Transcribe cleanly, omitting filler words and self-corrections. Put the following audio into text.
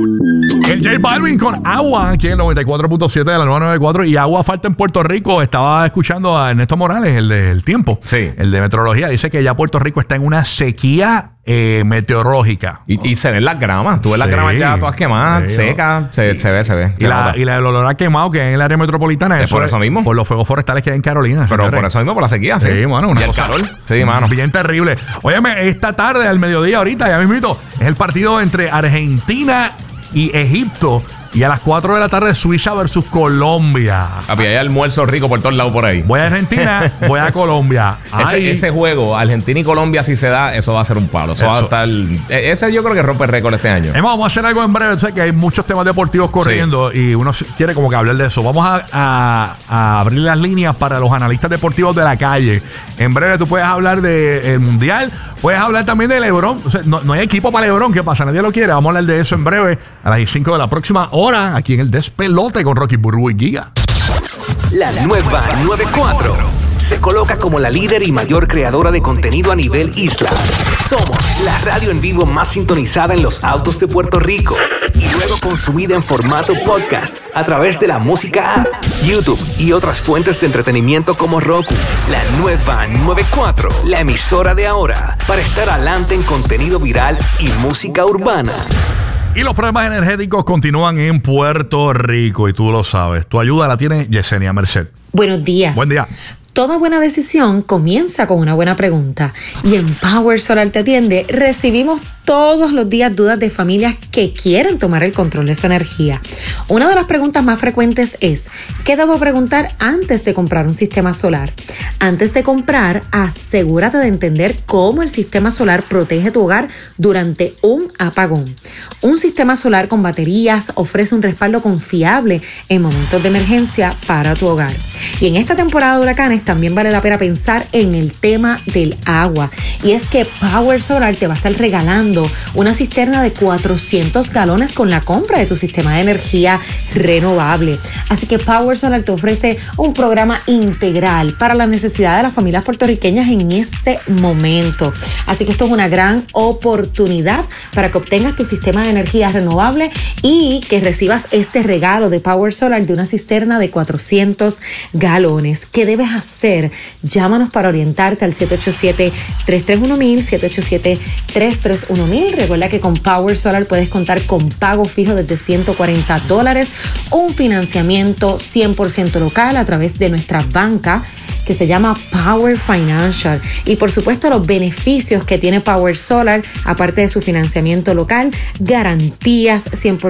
El J Balvin con Agua, aquí en el 94.7 de la 994. Y agua falta en Puerto Rico. Estaba escuchando a Ernesto Morales, el del tiempo. Sí. El de meteorología. Dice que ya Puerto Rico está en una sequía meteorológica. Y se ven las gramas. Tú ves las gramas ya todas quemadas, secas. Se ve. Y la del olor a quemado que es en el área metropolitana. ¿Es por eso mismo? Por los fuegos forestales que hay en Carolina. Pero por eso mismo, por la sequía, sí. Sí, mano. Y el calor. Sí, mano. Bien terrible. Óyeme, esta tarde, al mediodía, ahorita, ya mismito, es el partido entre Argentina y Egipto. Y a las 4 de la tarde, Suiza versus Colombia. Papi, hay almuerzo rico por todos lados por ahí. Voy a Argentina, voy a Colombia. Ese juego, Argentina y Colombia, si se da, eso va a ser un palo. Eso va a estar. Ese yo creo que rompe récord este año. Vamos a hacer algo en breve. Sé que hay muchos temas deportivos corriendo y uno quiere como que hablar de eso. Vamos a abrir las líneas para los analistas deportivos de la calle. En breve tú puedes hablar del Mundial. Puedes hablar también de LeBron. O sea, no hay equipo para LeBron. ¿Qué pasa? Nadie lo quiere. Vamos a hablar de eso en breve a las 5 de la próxima hora aquí en el Despelote con Rocky Burbu y Giga. La nueva 94 se coloca como la líder y mayor creadora de contenido a nivel isla. Somos la radio en vivo más sintonizada en los autos de Puerto Rico y luego consumida en formato podcast a través de la música app, YouTube y otras fuentes de entretenimiento como Roku. La nueva 94, la emisora de ahora para estar adelante en contenido viral y música urbana. Y los problemas energéticos continúan en Puerto Rico y tú lo sabes. Tu ayuda la tiene Yesenia Merced. Buenos días. Buen día. Toda buena decisión comienza con una buena pregunta. Y en Power Solar Te Atiende recibimos todos los días dudas de familias que quieren tomar el control de su energía. Una de las preguntas más frecuentes es: ¿qué debo preguntar antes de comprar un sistema solar? Antes de comprar, asegúrate de entender cómo el sistema solar protege tu hogar durante un apagón. Un sistema solar con baterías ofrece un respaldo confiable en momentos de emergencia para tu hogar. Y en esta temporada de huracanes también vale la pena pensar en el tema del agua. Y es que Power Solar te va a estar regalando una cisterna de 400 galones con la compra de tu sistema de energía renovable. Así que Power Solar te ofrece un programa integral para la necesidad de las familias puertorriqueñas en este momento. Así que esto es una gran oportunidad para que obtengas tu sistema de energía renovable y que recibas este regalo de Power Solar de una cisterna de 400 galones. ¿Qué debes hacer? Llámanos para orientarte al 787-331-1000, 787-331-1000. Recuerda que con Power Solar puedes contar con pago fijo desde $140, un financiamiento 100% local a través de nuestra banca que se llama Power Financial. Y por supuesto los beneficios que tiene Power Solar, aparte de su financiamiento local, garantías 100%